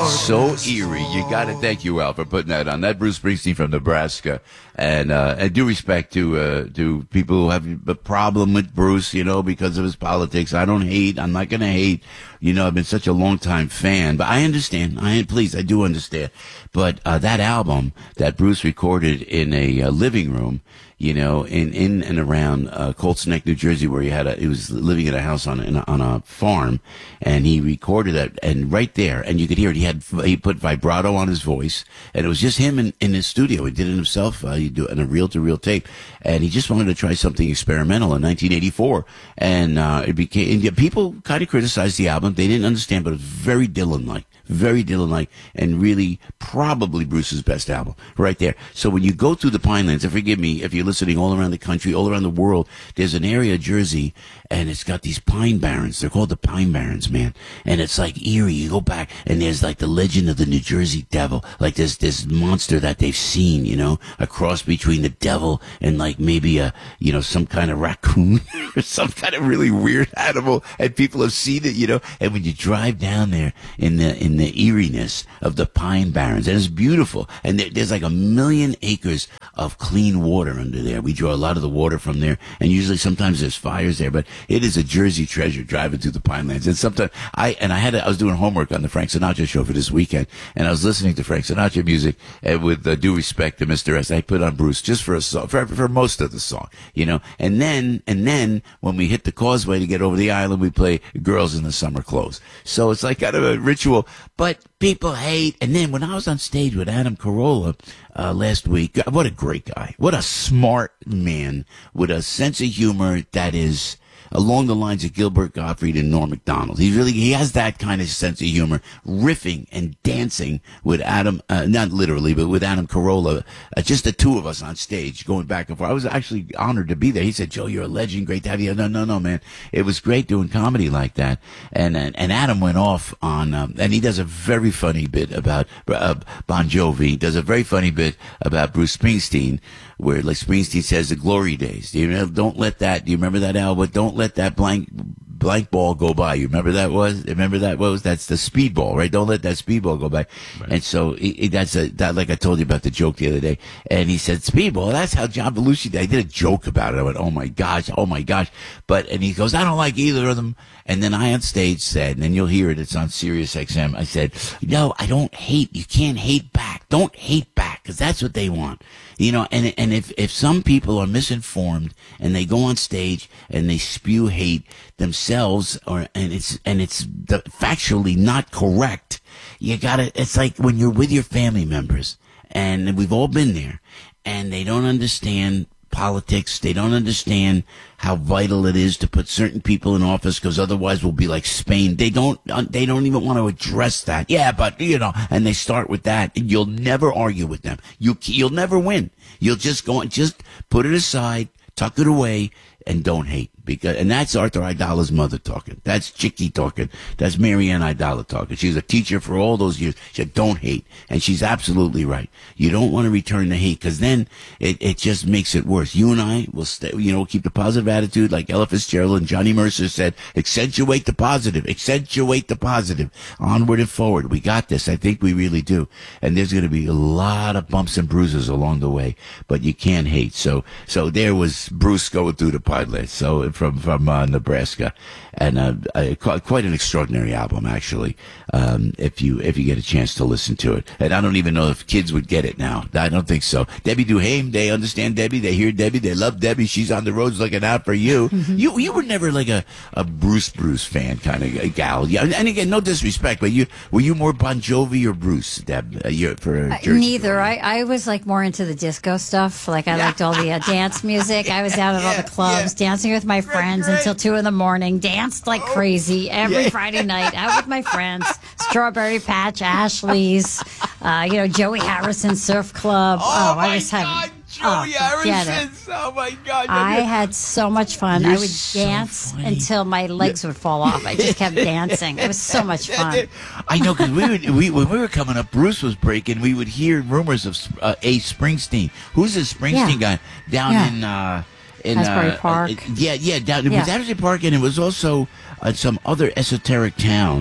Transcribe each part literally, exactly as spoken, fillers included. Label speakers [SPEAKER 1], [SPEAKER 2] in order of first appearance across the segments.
[SPEAKER 1] It's so eerie. You got to thank you, Al, for putting that on. That Bruce Springsteen from Nebraska. And, uh, and due respect to, uh, to people who have a problem with Bruce, you know, because of his politics. I don't hate. I'm not going to hate. You know, I've been such a long time fan, but I understand. I, please, I do understand. But, uh, that album that Bruce recorded in a uh, living room, you know, in, in and around, uh, Colts Neck, New Jersey, where he had a, he was living in a house on, in a, on a farm, and he recorded that, and right there, and you could hear it, he had, he put vibrato on his voice, and it was just him in, in his studio. He did it himself, uh, he do it in a reel-to-reel tape, and he just wanted to try something experimental in nineteen eighty-four, and, uh, it became, and yeah, people kind of criticized the album. They didn't understand, but it was very Dylan-like. Very Dylan-like, and really probably Bruce's best album right there. So when you go through the Pinelands, and forgive me if you're listening all around the country, all around the world, there's an area of Jersey, and it's got these pine barrens. They're called the Pine Barrens, man. And it's like eerie. You go back, and there's like the legend of the New Jersey Devil, like this this monster that they've seen, you know, a cross between the devil and like maybe a, you know, some kind of raccoon or some kind of really weird animal, and people have seen it, you know. And when you drive down there in the in the eeriness of the Pine Barrens, and it's beautiful, and there, there's like a million acres of clean water under there. We draw a lot of the water from there, and usually sometimes there's fires there, but it is a Jersey treasure driving through the Pinelands. And sometimes I and I had a, I was doing homework on the Frank Sinatra show for this weekend, and I was listening to Frank Sinatra music, and with uh, due respect to Mister S, I put on Bruce just for a song, for, for most of the song, you know. And then and then when we hit the causeway to get over the island, we play Girls in the Summer Clothes. So it's like kind of a ritual. But people hate. And then when I was on stage with Adam Carolla uh, last week, what a great guy. What a smart man with a sense of humor that is along the lines of Gilbert Gottfried and Norm Macdonald. He really, he has that kind of sense of humor, riffing and dancing with Adam, uh, not literally, but with Adam Carolla, uh, just the two of us on stage going back and forth. I was actually honored to be there. He said, Joe, you're a legend. Great to have you. No, no, no, man. It was great doing comedy like that. And, and, and Adam went off on, um, and he does a very funny bit about, uh, Bon Jovi. He does a very funny bit about Bruce Springsteen, where like Springsteen says the glory days. You know, don't let that, do you remember that album? Don't let that blank, blank ball go by. You remember that was? Remember that was? That's the speedball, right? Don't let that speedball go by. Right. And so it, it, that's a, that, like I told you about the joke the other day. And he said, speedball, that's how John Belushi did. I did a joke about it. I went, oh my gosh, oh my gosh. But, and he goes, I don't like either of them. And then I on stage said, and then you'll hear it, it's on Sirius X M. I said, no, I don't hate. You can't hate back. Don't hate back, because that's what they want. You know, and and if, if some people are misinformed and they go on stage and they spew hate themselves, or and it's and it's the, factually not correct, you gotta. It's like when you're with your family members, and we've all been there, and they don't understand politics. They don't understand how vital it is to put certain people in office, because otherwise we'll be like Spain. They don't, they don't even want to address that. Yeah, but you know, and they start with that, and you'll never argue with them. You, you'll never win. You'll just go and just put it aside, tuck it away, and don't hate. Because, and that's Arthur Idala's mother talking. That's Chicky talking. That's Marianne Idala talking. She was a teacher for all those years. She said, don't hate. And she's absolutely right. You don't want to return the hate, because then it, it just makes it worse. You and I will stay, you know, keep the positive attitude, like Ella Fitzgerald and Johnny Mercer said, accentuate the positive, accentuate the positive, onward and forward. We got this. I think we really do. And there's going to be a lot of bumps and bruises along the way, but you can't hate. So, so there was Bruce going through the Pinelands. So, from from uh, Nebraska, and uh, uh, quite an extraordinary album, actually. Um, if you if you get a chance to listen to it, and I don't even know if kids would get it now. I don't think so. Debbie Duhame, they understand Debbie, they hear Debbie, they love Debbie. She's on the roads looking out for you. Mm-hmm. You you were never like a, a Bruce Bruce fan kind of gal. Yeah, and again, no disrespect, but you were you more Bon Jovi or Bruce, Deb? Uh, you're, for
[SPEAKER 2] uh, neither. I, I was like more into the disco stuff. Like I liked all the uh, dance music. I was out at all the clubs yeah. dancing with my friends right, until two in the morning. Danced like oh. crazy every yeah. Friday night out with my friends. Strawberry Patch, Ashley's, uh, you know, Joey Harrison Surf Club.
[SPEAKER 1] Oh,
[SPEAKER 2] oh
[SPEAKER 1] my
[SPEAKER 2] I was
[SPEAKER 1] God,
[SPEAKER 2] having.
[SPEAKER 1] Joey
[SPEAKER 2] oh,
[SPEAKER 1] Harrison. Oh my God!
[SPEAKER 2] I had so much fun.
[SPEAKER 1] You're
[SPEAKER 2] I would
[SPEAKER 1] so
[SPEAKER 2] dance
[SPEAKER 1] funny.
[SPEAKER 2] until my legs would fall off. I just kept dancing. It was so much fun.
[SPEAKER 1] I know, because we would, we when we were coming up, Bruce was breaking. We would hear rumors of uh, A. Springsteen. Who's this Springsteen
[SPEAKER 2] yeah.
[SPEAKER 1] guy down
[SPEAKER 2] yeah.
[SPEAKER 1] in? Uh, In,
[SPEAKER 2] Asbury
[SPEAKER 1] uh,
[SPEAKER 2] Park.
[SPEAKER 1] Uh, yeah, yeah, down, it
[SPEAKER 2] yeah.
[SPEAKER 1] was Asbury Park, and it was also uh, some other esoteric towns.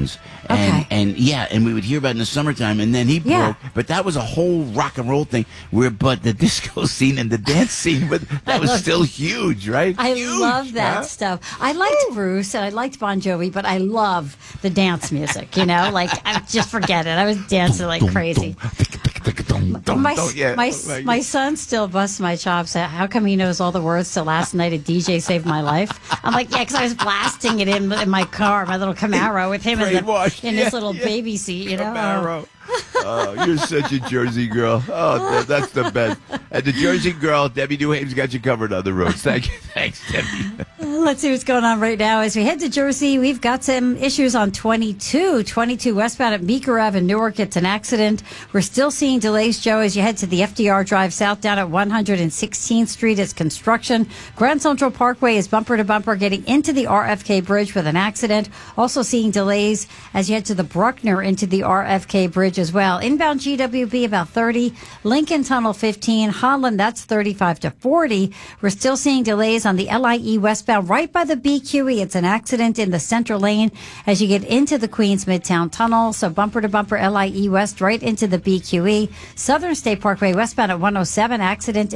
[SPEAKER 1] And,
[SPEAKER 2] Okay.
[SPEAKER 1] and yeah, and we would hear about it in the summertime, and then he
[SPEAKER 2] Yeah.
[SPEAKER 1] broke. But that was a whole rock and roll thing. Where, but the disco scene and the dance scene, but that was
[SPEAKER 2] love-
[SPEAKER 1] still huge, right?
[SPEAKER 2] I
[SPEAKER 1] Huge,
[SPEAKER 2] love that
[SPEAKER 1] huh?
[SPEAKER 2] stuff. I liked Bruce and I liked Bon Jovi, but I love the dance music. You know, like I just forget it. I was dancing like crazy. My,
[SPEAKER 1] Yeah.
[SPEAKER 2] my,
[SPEAKER 1] Oh,
[SPEAKER 2] my son still busts my chops. at How come he knows all the words to Last Night a D J Saved My Life? I'm like, yeah, because I was blasting it in, in my car, my little Camaro with him in, the,
[SPEAKER 1] Brainwashed.
[SPEAKER 2] in
[SPEAKER 1] Yeah,
[SPEAKER 2] his little
[SPEAKER 1] yeah.
[SPEAKER 2] baby seat, you know?
[SPEAKER 1] Camaro. Oh, you're such a Jersey girl. Oh, that, that's the best. And the Jersey girl, Debbie Duhame's got you covered on the roads. Thank you. Thanks, Debbie.
[SPEAKER 2] Let's see what's going on right now. As we head to Jersey, we've got some issues on twenty-two. twenty-two westbound at Meeker Ave in Newark. It's an accident. We're still seeing delays, Joe, as you head to the F D R Drive south down at one hundred sixteenth Street. It's construction. Grand Central Parkway is bumper to bumper getting into the R F K Bridge with an accident. Also seeing delays as you head to the Bruckner into the R F K Bridge as well. Inbound G W B about thirty. Lincoln Tunnel fifteen. Holland, that's thirty-five to forty. We're still seeing delays on the L I E westbound right by the B Q E. It's an accident in the center lane as you get into the Queens Midtown Tunnel. So bumper to bumper L I E West right into the B Q E. Southern State Parkway westbound at one oh seven. Accident